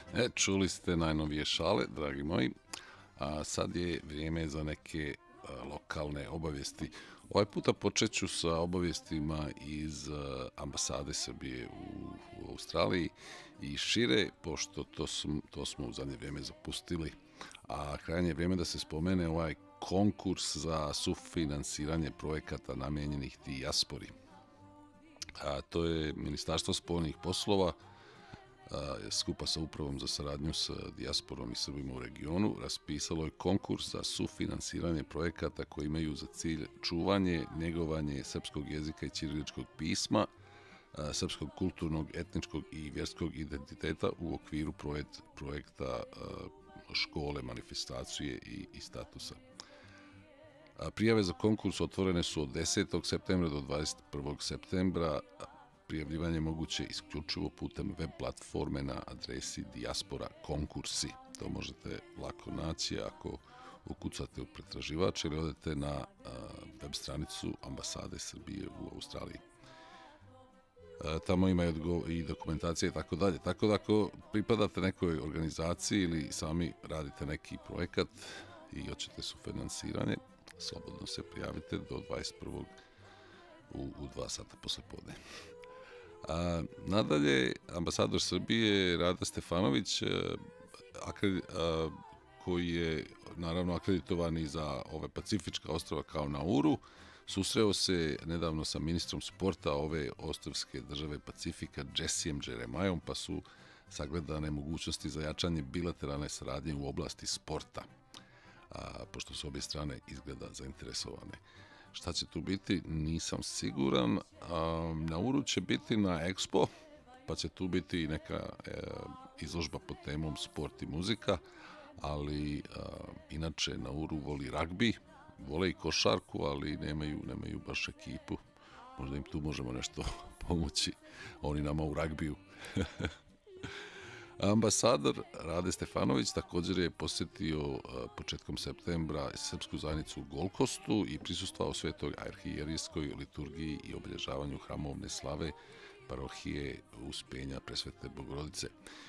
Čuli ste najnovije šale, dragi moji, a sad je vrijeme za neke lokalne obavijesti. Ovaj puta počet ću sa obavijestima iz ambasade Srbije u Australiji i šire, pošto to smo u zadnje vrijeme zapustili, a krajnje vrijeme da se spomene ovaj konkurs za sufinansiranje projekata namijenjenih dijaspori. To je Ministarstvo spoljnih poslova skupa sa Upravom za saradnju sa dijasporom i Srbima u regionu raspisalo je konkurs za sufinansiranje projekata koji imaju za cilj čuvanje, njegovanje srpskog jezika i ćiriličkog pisma, srpskog kulturnog, etničkog i vjerskog identiteta u okviru projekta škole, manifestacije i statusa. Prijave za konkurs otvorene su od 10. septembra do 21. septembra. Prijavljivanje je moguće isključivo putem web platforme na adresi Dijaspora konkursi. To možete lako naći ako ukucate u pretraživač ili odete na web stranicu ambasade Srbije u Australiji. Tamo ima i dokumentacija i tako dalje. Tako da ako pripadate nekoj organizaciji ili sami radite neki projekat i hoćete sufinansiranje, slobodno se prijavite do 21. u 2 sata posle podne. Nadalje, ambasador Srbije Rada Stefanović, koji je naravno akreditovan i za ove pacifička ostrava kao Nauru, susreo se nedavno sa ministrom sporta ove ostrvske države Pacifika, Jessijem Jeremajom, pa su sagledane mogućnosti za jačanje bilateralne saradnje u oblasti sporta, pošto su obje strane izgleda zainteresovane. Šta će tu biti, nisam siguran. Nauru će biti na Expo, pa će tu biti neka izložba pod temom sport i muzika, ali inače Nauru voli ragbi, vole i košarku, ali nemaju baš ekipu. Možda im tu možemo nešto pomoći, oni nama u ragbiju. Ambasador Rade Stefanović također je posjetio početkom septembra srpsku zajednicu u Golkostu i prisustvovao svetoj arhijerijskoj liturgiji i obilježavanju hramovne slave parohije Uspenja Presvete Bogorodice.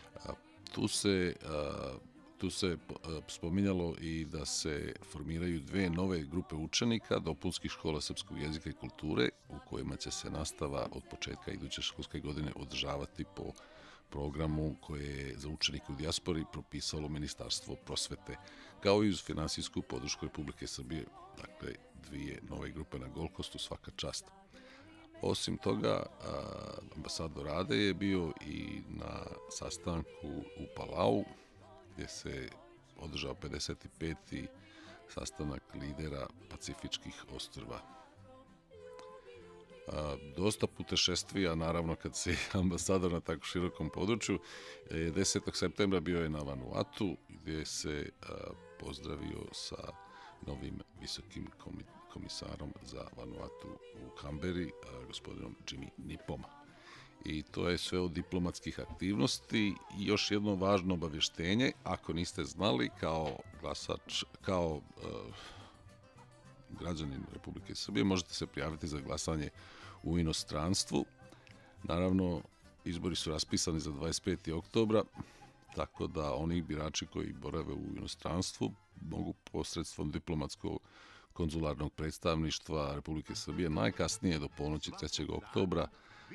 Tu se spominjalo i da se formiraju 2 nove grupe učenika dopunskih škola srpskog jezika i kulture u kojima će se nastava od početka iduće školske godine održavati po programu koje je za učenike u dijaspori propisalo Ministarstvo prosvete, kao i uz finansijsku podršku Republike Srbije. Dakle, 2 nove grupe na Golkostu, svaka čast. Osim toga, ambasador Rade je bio i na sastanku u Palau, gdje se održao 55. sastanak lidera pacifičkih ostrva. Dosta putešestvija, naravno kad si ambasador na tako širokom području. 10. septembra bio je na Vanuatu, gdje se pozdravio sa novim visokim komisarom za Vanuatu u Kamberi, gospodinom Jimmy Nipom. I to je sve od diplomatskih aktivnosti. I još jedno važno obavještenje, ako niste znali, kao glasač, kao građanin Republike Srbije, možete se prijaviti za glasanje u inostranstvu. Naravno, izbori su raspisani za 25. oktobra, tako da oni birači koji borave u inostranstvu mogu posredstvom diplomatskog konzularnog predstavništva Republike Srbije najkasnije do ponoći 3. oktobra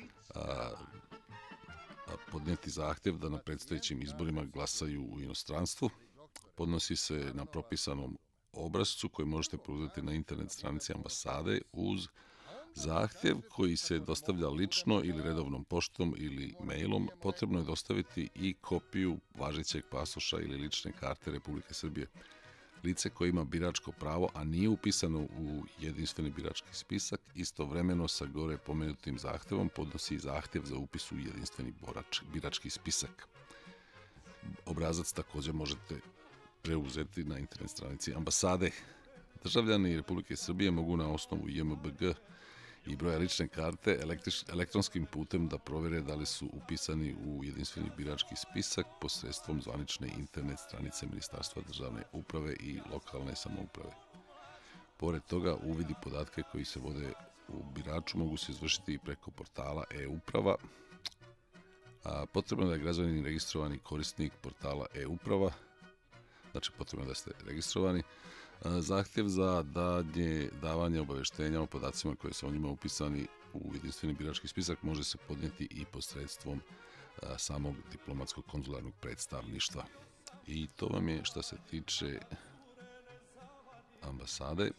podnijeti zahtjev da na predstojećim izborima glasaju u inostranstvu. Podnosi se na propisanom obrascu koji možete preuzeti na internet stranici ambasade uz zahtjev koji se dostavlja lično ili redovnom poštom ili mailom. Potrebno je dostaviti i kopiju važećeg pasoša ili lične karte Republike Srbije. Lice koje ima biračko pravo, a nije upisano u jedinstveni birački spisak, istovremeno sa gore pomenutim zahtevom podnosi zahtjev za upis u jedinstveni birački spisak. Obrazac također možete preuzeti na internet stranici ambasade. Državljani Republike Srbije mogu na osnovu JMBG i broja lične karte elektronskim putem da provjere da li su upisani u jedinstveni birački spisak posredstvom zvanične internet stranice Ministarstva državne uprave i lokalne samouprave. Pored toga, uvidi podatke koji se vode u biraču mogu se izvršiti i preko portala e-uprava, Potrebno je da je građanin registrovani korisnik portala e-uprava, znači potrebno je da ste registrovani. Zahtjev za davanje obaveštenja o podacima koji su o njima upisani u jedinstveni birački spisak može se podnijeti i posredstvom samog diplomatskog konzularnog predstavništva. I to vam je što se tiče ambasade.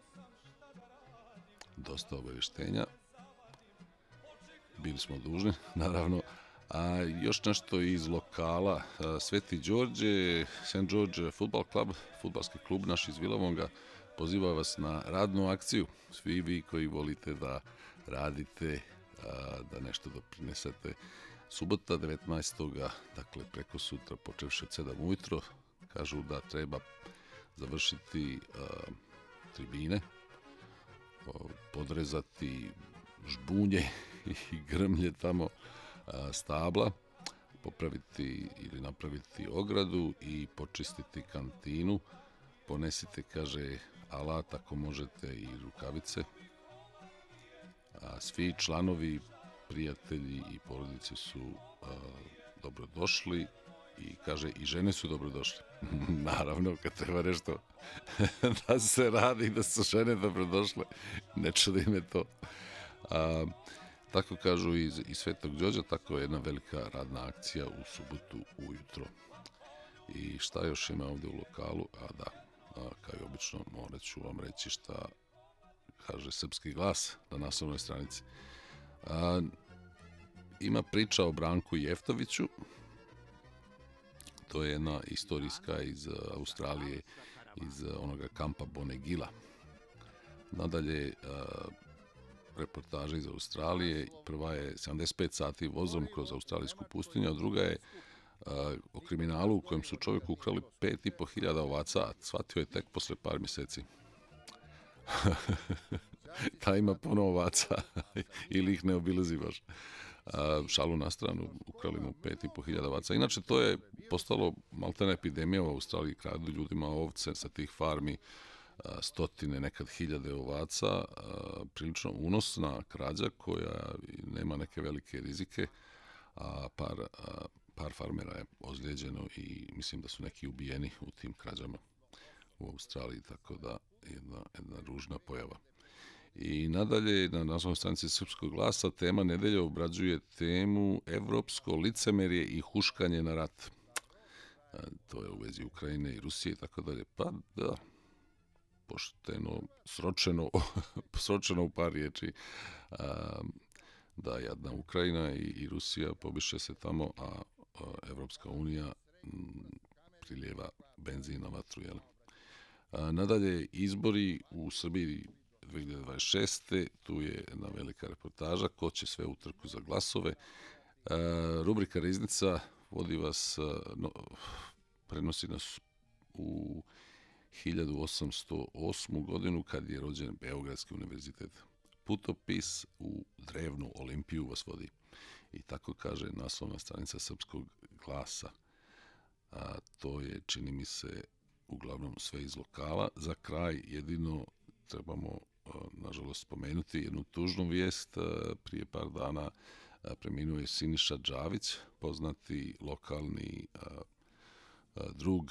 Dosta obavještenja. Bili smo dužni, naravno. A još nešto iz lokala. Sveti Đorđe, St. George Football Club, fudbalski klub naš iz Vilavonga, poziva vas na radnu akciju. Svi vi koji volite da radite, da nešto doprinesete. Subota 19. dakle preko sutra, počevši od 7 ujutro, kažu da treba završiti tribine, podrezati žbunje i grmlje tamo, stabla, popraviti ili napraviti ogradu i počistiti kantinu. Ponesite, kaže, alat ako možete i rukavice. Svi članovi, prijatelji i porodice su dobrodošli i kaže i žene su dobrodošle. Naravno, kad treba nešto da se radi, da su žene dobrodošle, ne čudi me to. Tako kažu iz Svetog Đorđa, tako je jedna velika radna akcija u subotu ujutro. I šta još ima ovdje u lokalu? Kao i obično, morat ću vam reći šta kaže Srpski glas na naslovnoj stranici. Ima priča o Branku Jeftoviću. To je jedna istorijska iz Australije, iz onoga kampa Bonegila. Nadalje, reportaža iz Australije. Prva je 75 sati vozom kroz australijsku pustinju, a druga je o kriminalu u kojem su čovjeku ukrali 5.500 ovaca, a shvatio je tek posle par mjeseci. Ta ima puno ovaca ili ih ne obilazi baš. Šalu na stranu, ukrali mu 5.500 ovaca. Inače, to je postalo maltene epidemija u Australiji, kradu ljudima ovce sa tih farmi, stotine, nekad hiljade ovaca, prilično unosna krađa koja nema neke velike rizike, a par farmera je ozlijeđeno i mislim da su neki ubijeni u tim krađama u Australiji, tako da jedna ružna pojava. I nadalje, na naslovnoj stranici Srpskog glasa, tema nedelje obrađuje temu evropsko licemerje i huškanje na rat. To je u vezi Ukrajine i Rusije i tako dalje. Pa da, pošteno, sročeno u par riječi, da jadna Ukrajina i Rusija pobiše se tamo, a Evropska unija priljeva benzin na vatru, jel? Nadalje, izbori u Srbiji 2026. Tu je jedna velika reportaža, ko će sve u trku za glasove. Rubrika Riznica vodi vas, prenosi nas u 1808. godinu kad je rođen Beogradski univerzitet. Putopis u drevnu Olimpiju vas vodi. I tako kaže naslovna stranica Srpskog glasa. To je, čini mi se, uglavnom sve iz lokala. Za kraj jedino trebamo, nažalost, spomenuti jednu tužnu vijest. Prije par dana preminuo je Siniša Đavić, poznati lokalni drug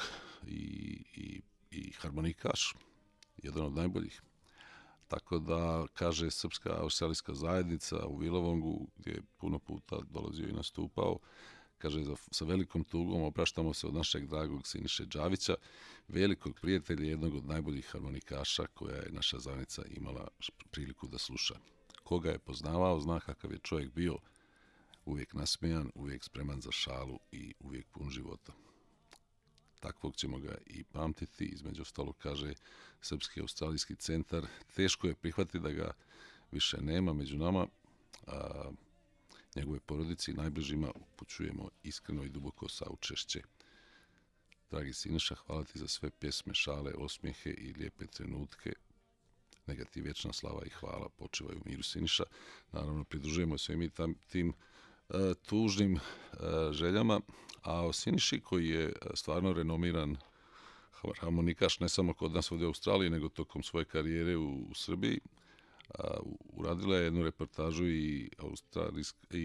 i harmonikaš, jedan od najboljih. Tako da, kaže Srpska australijska zajednica u Vilavongu, gdje je puno puta dolazio i nastupao, kaže, sa velikom tugom opraštamo se od našeg dragog Siniše Đavića, velikog prijatelja, jednog od najboljih harmonikaša koja je naša zajednica imala priliku da sluša. Koga je poznavao, zna kakav je čovjek bio, uvijek nasmejan, uvijek spreman za šalu i uvijek pun života. Takvog ćemo ga i pamtiti, između ostalog, kaže Srpski australijski centar. Teško je prihvatiti da ga više nema među nama, njegove porodici i najbližima upućujemo iskreno i duboko saučešće. Dragi Siniša, hvala ti za sve pjesme, šale, osmijehe i lijepe trenutke. Neka ti vječna slava i hvala počivaju u miru, Siniša. Naravno, pridružujemo se i mi tim tužnim željama, a o Siniši, koji je stvarno renomiran harmonikaš ne samo kod nas ovdje u Australiji, nego tokom svoje karijere u Srbiji, uradila je jednu reportažu i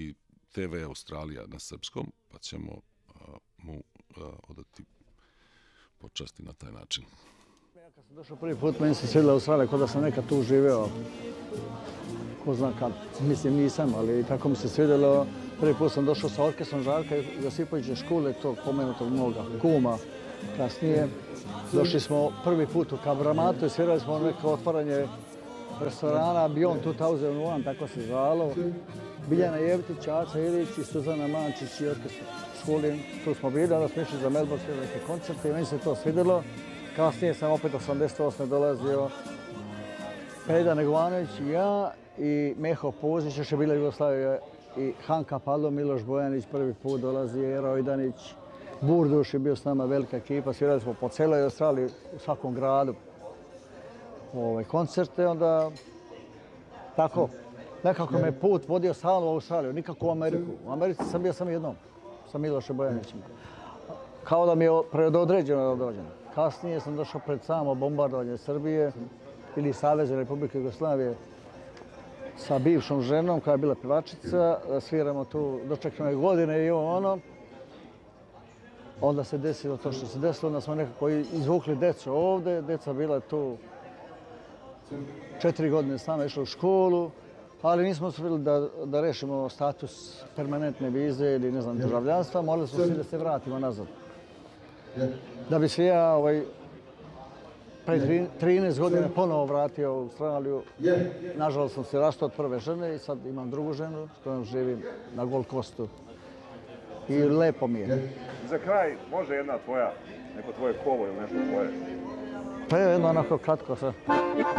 TV Australija na srpskom, pa ćemo mu odati počasti na taj način. Ja kad sam došao prvi put, meni se svidjela Australija, kao da sam nekad tu živeo. Ko zna kad, mislim nisam, ali tako mi se svidjelo. Prvi put sam došao sa orkestrom Žarka Josipovića škole, tog pomenutog moga kuma. Kasnije došli smo prvi put u Kabramatu i svirali smo neko otvaranje restorana Beyond 2001, tako se zvalo. Biljana Jevtić, Aca Ilić i Suzana Mančić i orkestar Škulin. Tu smo bili, onda smo išli za Melbourne svirali neke koncerte i meni se to svidjelo. Kasnije sam opet 88. dolazio Peda Negovanović i ja i Meho Puzić, još je bila Jugoslavija i Hanka Palo, Miloš Bojanić prvi put dolazi, Era Ojdanić, Burduš je bio s nama, velika ekipa, svirali smo po celoj Australiji, u svakom gradu koncerte, onda tako, nekako me put vodio stalno u Australiju, nikako u Ameriku. U Americi sam bio samo jednom, sa Milošem Bojanićem. Kao da mi je predodređeno da dođem. Kasnije sam došao pred samo bombardovanje Srbije ili Savezne Republike Jugoslavije sa bivšom ženom koja je bila pevačica. Sviramo tu dočekane godine i ono. Onda se desilo to što se desilo, onda smo nekako izvukli decu ovde. Deca bila tu 4 godine s nama, išla u školu, ali nismo uspjeli da rešimo status permanentne vize ili ne znam državljanstva, morali smo svi da se vratimo nazad. Da bi se ja pre 13 godina ponovo vratio u Australiju. Nažalost sam se rastao od prve žene i sad imam drugu ženu s kojom živim na Gold Coastu. I lepo mi je. Za kraj, može jedna tvoja, neko tvoje kolo ili nešto tvoje? Pa je jedno onako kratko sve.